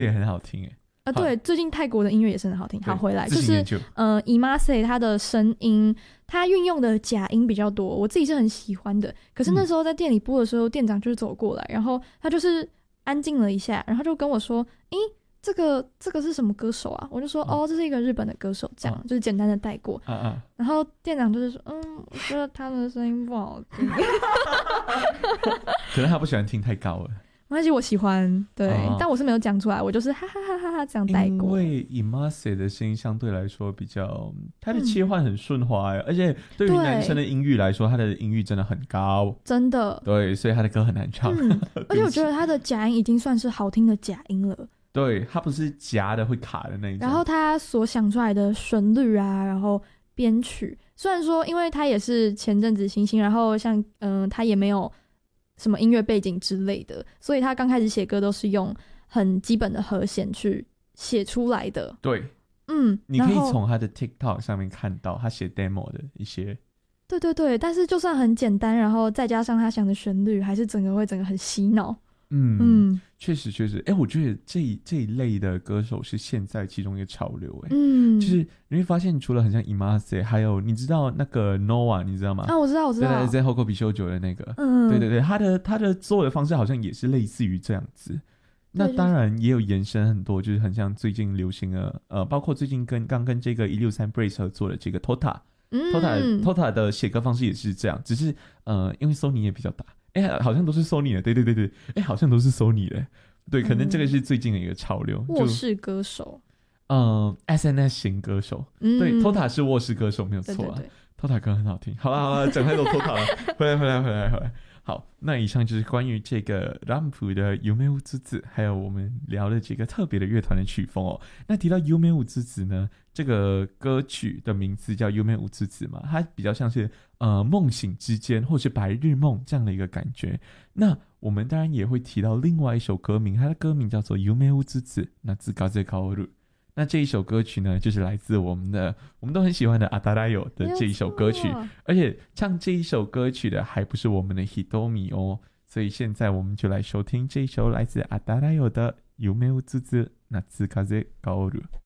也很好听对，最近泰国的音乐也是很好听。好，回来就是 imase 他的声音，他运用的假音比较多，我自己是很喜欢的。可是那时候在店里播的时候，店长就是走过来，然后他就是安静了一下，然后就跟我说：“诶，这个是什么歌手啊？”我就说：“哦，这是一个日本的歌手。”这样就是简单的带过。然后店长就是说：“我觉得他的声音不好听。” 可能他不喜欢听太高了。 没关系，我喜欢，对，但我是没有讲出来，我就是哈哈哈哈哈这样带过。 因为 imase 的声音相对来说比较，它的切换很顺滑而且对于男生的音域来说，他的音域真的很高， 真的。 对，所以他的歌很难唱。 而且我觉得他的假音已经算是好听的假音了。 对，他不是夹的会卡的那一种。 然后他所想出来的旋律啊，然后编曲，虽然说因为他也是前阵子新星，然后像他也没有什么音乐背景之类的，所以他刚开始写歌都是用很基本的和弦去写出来的。 对，你可以从他的 TikTok 上面看到他写 demo 的一些。 对对对，但是就算很简单，然后再加上他想的旋律，还是整个很洗脑。 确实，我觉得这一类的歌手是现在其中一个潮流就是你会发现，除了很像 imase， 还有你知道那个 Noah， 你知道吗？ 我知道， 对，在后口比修酒的那个，对，他的做的方式好像也是类似于这样子。那当然也有延伸很多，就是很像最近流行的包括最近刚跟这个163 Brace 合作的这个 Tota 的写歌方式也是这样，只是因为 Sony 也比较大。好像都是 Sony 的，对，好像都是 Sony 的，对，可能这个是最近的一个潮流。 卧室歌手 ，SNS 型歌手，对 ，Tota 是卧室歌手没有错啊。Tota 歌很好听。好啦，讲太多 Tota 了，回来。好，那以上就是关于这个 RAMP 的夢うつつ，还有我们聊的几个特别的乐团的曲风哦。那提到夢うつつ呢，这个歌曲的名字叫夢うつつ嘛，它比较像是梦醒之间或是白日梦这样的一个感觉。那我们当然也会提到另外一首歌名，它的歌名叫做夢うつつ夏風薫る。那这一首歌曲呢，就是来自我们都很喜欢的阿达拉友的这一首歌曲，而且唱这一首歌曲的还不是我们的 Hitomi 哦，所以现在我们就来收听这一首来自阿达拉友的夢うつつ夏風薫る。